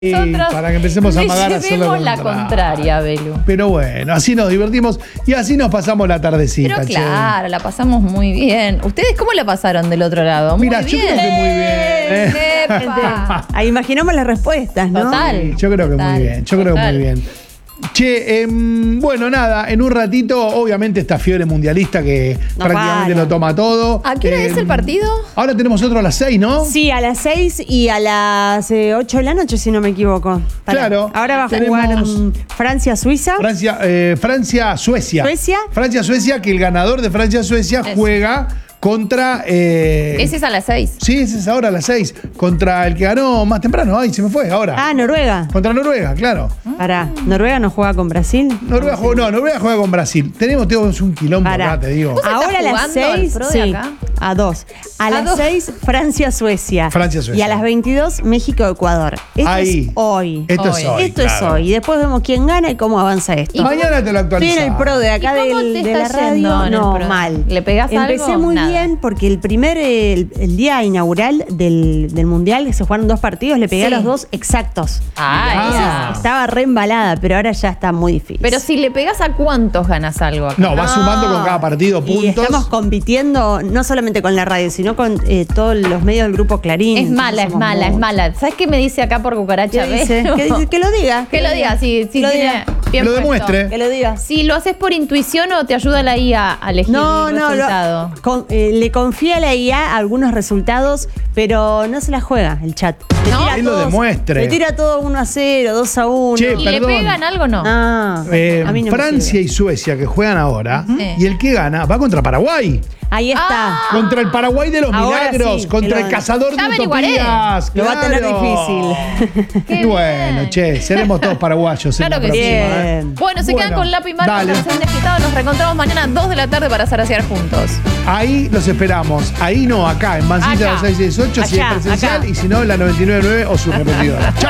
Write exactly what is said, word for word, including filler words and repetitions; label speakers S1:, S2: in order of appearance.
S1: Y para que empecemos a amagar a solo
S2: la contraria, Belu.
S1: Pero bueno, así nos divertimos y así nos pasamos la tardecita.
S2: Pero claro, che. La pasamos muy bien. ¿Ustedes cómo la pasaron del otro lado? Muy
S1: Mira,
S2: bien.
S1: yo creo que muy bien.
S2: ¡Epa!
S3: Ahí imaginamos las respuestas, ¿no?
S2: Total.
S1: Sí, yo creo que
S2: total,
S1: muy bien. Yo creo
S2: total.
S1: que muy bien. Che, eh, bueno, nada, en un ratito, obviamente, esta fiebre mundialista que
S3: No
S1: prácticamente
S3: para.
S1: lo toma todo.
S2: ¿A qué hora
S1: Eh,
S2: es el partido?
S1: Ahora tenemos otro a las seis, ¿no?
S3: Sí, a las seis y a las eh, ocho de la noche, si no me equivoco. Pará.
S1: Claro.
S3: Ahora va a
S1: Tenemos
S3: jugar um, Francia-Suiza.
S1: Francia, eh, Francia-Suecia.
S3: ¿Suecia?
S1: Francia-Suecia, que el ganador de Francia-Suecia
S2: Eso.
S1: juega contra. Eh,
S2: Ese es a las seis.
S1: Sí, ese es ahora a las seis. Contra el que ganó más temprano. Ay, se me fue ahora.
S3: Ah, Noruega.
S1: Contra Noruega, claro.
S3: Pará, ¿Noruega no juega con Brasil?
S1: Noruega juega, no, Noruega juega con Brasil. Tenemos, tenemos un quilombo
S3: Pará.
S1: acá, te digo.
S2: ¿Vos
S3: Ahora a
S2: estás
S3: las
S2: jugando al
S3: seis,
S2: pro de
S3: sí,
S2: acá?
S3: a dos. A,
S2: A
S3: las
S2: dos.
S3: seis, Francia-Suecia.
S1: Francia-Suecia.
S3: Y a las veintidós, México-Ecuador. Esto
S1: Ahí.
S3: es hoy.
S1: Esto
S2: Hoy.
S1: es hoy.
S3: Esto es
S1: claro.
S3: hoy. Y después vemos quién gana y cómo avanza esto.
S2: ¿Y
S1: Mañana te lo
S3: Estoy
S1: actualizamos.
S3: en el pro de acá
S2: ¿Y cómo
S3: del,
S2: te
S3: de
S2: está
S3: la
S2: yendo
S3: radio.
S2: en el
S3: No,
S2: pro?
S3: mal.
S2: ¿Le pegás algo?
S3: Empecé muy
S2: Nada.
S3: bien porque el primer, el, el día inaugural del, del Mundial, que se jugaron dos partidos, le pegué
S2: Sí.
S3: a los dos exactos.
S2: Ay,
S1: Ah.
S3: Estaba re embalada, pero ahora ya está muy difícil.
S2: Pero si le pegás a cuántos ganas algo acá.
S1: No, va sumando con cada partido
S3: Y
S1: puntos.
S3: estamos compitiendo no solamente con la radio, sino con eh, todos los medios del grupo Clarín.
S2: Es mala, es
S3: Somos
S2: mala, es
S3: muchos.
S2: mala. ¿Sabes qué me dice acá por cucaracha?
S3: ¿Qué dice?
S2: Belu?
S3: ¿Qué dice? Que lo diga.
S2: Que lo diga, si, si
S3: Lo
S2: tiene
S3: diga.
S2: bien
S1: Lo
S2: puesto.
S1: demuestre.
S3: Que lo diga.
S2: Si lo haces por intuición o te ayuda la I A a elegir
S3: No,
S2: el
S3: no,
S2: resultado.
S3: lo- con- eh, le confía a la I A algunos resultados, pero no se la juega el chat. Le
S2: No.
S3: tira
S1: Que lo
S3: todos-
S1: demuestre.
S3: Le tira todo uno a cero, dos a uno.
S1: Che,
S2: ¿Y
S1: perdón.
S2: le pegan algo o no?
S3: Ah,
S1: Eh,
S3: a mí no me
S1: Francia
S3: sirve.
S1: y Suecia que juegan ahora.
S2: Sí.
S1: Y el que gana va contra Paraguay.
S3: Ahí está.
S2: Ah.
S1: Contra el Paraguay de los
S3: Ahora
S1: milagros.
S3: sí,
S1: contra
S3: que
S1: el
S3: lo-
S1: cazador
S2: Ya
S1: de
S2: averiguaré.
S1: utopías.
S3: Lo va a tener
S1: claro.
S3: difícil.
S2: Qué
S1: Y bueno,
S2: bien.
S1: che, seremos todos paraguayos. en
S2: Claro
S1: la
S2: que sí.
S1: próxima, ¿eh?
S3: Bien.
S2: Bueno, se quedan
S1: Bueno,
S2: con Lápiz Marco,
S1: dale.
S2: Corazón Desquitado. Nos reencontramos mañana a dos de la tarde para zarasear juntos.
S1: Ahí los esperamos. Ahí no, acá, en Mansilla
S2: Acá.
S1: dos seis seis ocho, si es
S3: Allá,
S1: presencial.
S3: acá.
S1: Y si no, en la noventa y nueve punto nueve o su repetidora. ¡Chao!